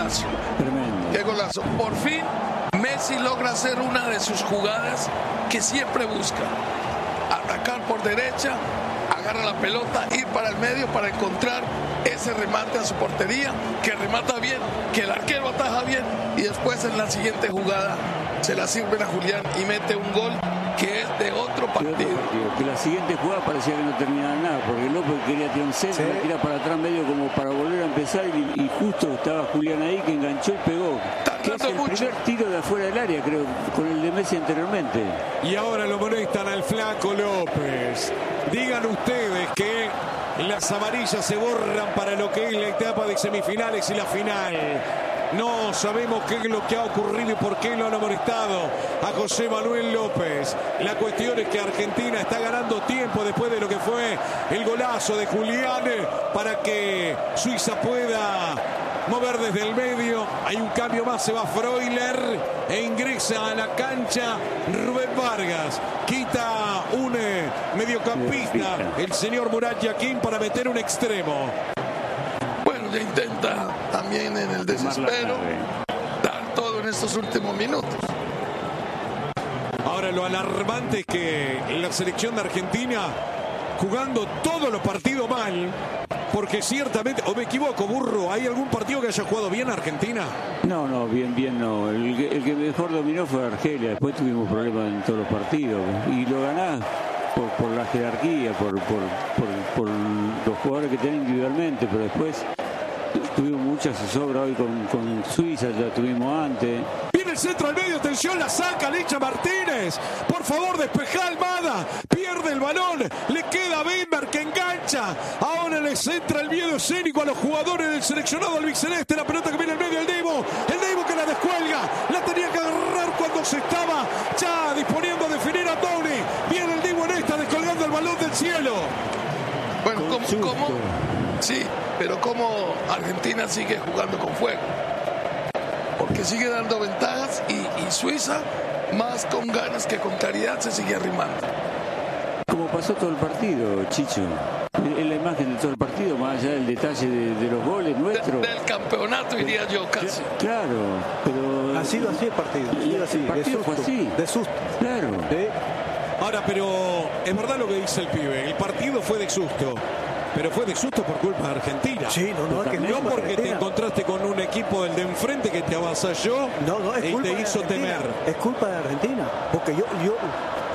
golazo. Tremendo. Qué golazo. Por fin Messi logra hacer una de sus jugadas que siempre busca. Atacar por derecha, agarra la pelota, ir para el medio para encontrar ese remate a su portería, que remata bien, que el arquero ataja bien y después en la siguiente jugada se la sirven a Julián y mete un gol que es de otro partido. Que la siguiente jugada parecía que no terminaba nada, porque López quería tirar un centro, la tira para atrás medio como para volver a empezar y justo estaba Julián ahí que enganchó y pegó. Que es el primer tiro de afuera del área, creo, con el de Messi anteriormente. Y ahora lo molestan al Flaco López. Digan ustedes que las amarillas se borran para lo que es la etapa de semifinales y la final. No sabemos qué es lo que ha ocurrido y por qué lo han amonestado a José Manuel López. La cuestión es que Argentina está ganando tiempo después de lo que fue el golazo de Julián para que Suiza pueda mover desde el medio. Hay un cambio más, se va Freuler e ingresa a la cancha Rubén Vargas. Quita un mediocampista, el señor Murat Yakin, para meter un extremo. Bueno, ya intenta también en el desespero dar todo en estos últimos minutos. Ahora lo alarmante es que la selección de Argentina, jugando todos los partidos mal, porque ciertamente, o me equivoco, Burro, ¿hay algún partido que haya jugado bien Argentina? No, bien no. El que mejor dominó fue Argelia. Después tuvimos problemas en todos los partidos. Y lo ganás por la jerarquía, por los jugadores que tienen individualmente, pero después tuvimos mucha zozobra hoy con Suiza, ya tuvimos antes. Viene el centro al medio, atención, la saca Licha Martínez. Por favor, despeja Almada. Pierde el balón, le queda a Bember que engancha. Ahora les entra el miedo escénico a los jugadores del seleccionado albiceleste. La pelota que viene al medio, el Divo que la descuelga. La tenía que agarrar cuando se estaba ya disponiendo a definir a Tony. Viene el Divo en esta, descolgando el balón del cielo. Bueno, ¿cómo? Sí, pero cómo Argentina sigue jugando con fuego. Porque sigue dando ventajas y Suiza, más con ganas que con claridad, se sigue arrimando. Como pasó todo el partido, Chicho. Es la imagen de todo el partido, más allá del detalle de los goles nuestros. Del campeonato, diría yo, casi. Claro, pero... Ha sido así el partido. El partido fue así. De susto. Claro. Ahora, pero es verdad lo que dice el pibe. El partido fue de susto. Pero fue de susto por culpa de Argentina. Sí, no porque te encontraste con un equipo del de enfrente que te avasalló es y culpa te hizo temer. Es culpa de Argentina. Porque yo